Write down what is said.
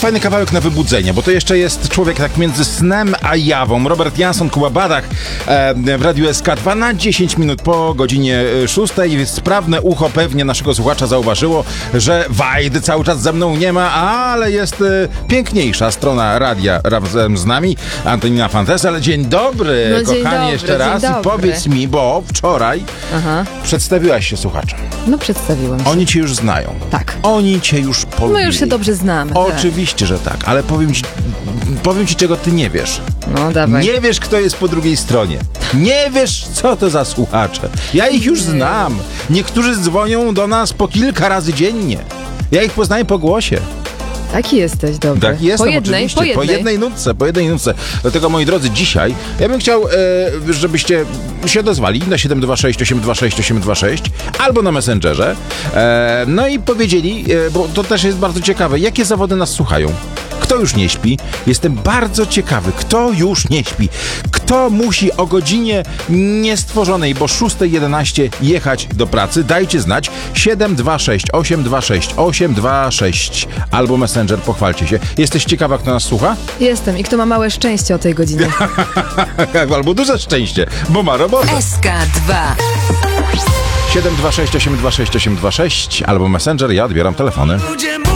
fajny kawałek na wybudzenie, bo to jeszcze jest człowiek tak między snem a jawą. Robert Jansson, Kuba Badach w Radiu SK2 na 10 minut po godzinie 6. Sprawne ucho pewnie naszego słuchacza zauważyło, że Wajdy cały czas ze mną nie ma, ale jest piękniejsza strona radia razem z nami. Antonina Fantesel. Dzień dobry, No, dzień kochani, dobry, jeszcze raz. dzień I dobry. powiedz mi, bo wczoraj przedstawiłaś się słuchaczom. No przedstawiłam się. Oni cię już znają. Tak. Oni cię już polubili. My już się dobrze znamy. Oczywiście, że tak, ale powiem ci, czego ty nie wiesz. No dawaj. Nie wiesz, kto jest po drugiej stronie. Nie wiesz, co to za słuchacze. Ja ich już znam. Niektórzy dzwonią do nas po kilka razy dziennie. Ja ich poznaję po głosie. Taki jesteś dobry. Tak, jestem oczywiście. oczywiście. Po jednej nutce. Dlatego, moi drodzy, dzisiaj ja bym chciał, żebyście się odezwali na 726 826 826 albo na Messengerze. No i powiedzieli, bo to też jest bardzo ciekawe, jakie zawody nas słuchają. Kto już nie śpi? Jestem bardzo ciekawy, kto już nie śpi. Kto musi o godzinie niestworzonej, bo 6:11 jechać do pracy? Dajcie znać. 726 826 826 albo Messenger, pochwalcie się. Jesteś ciekawa, kto nas słucha? Jestem. I kto ma małe szczęście o tej godzinie. Albo duże szczęście, bo ma robotę. SK2 726 826 826 albo Messenger, ja odbieram telefony.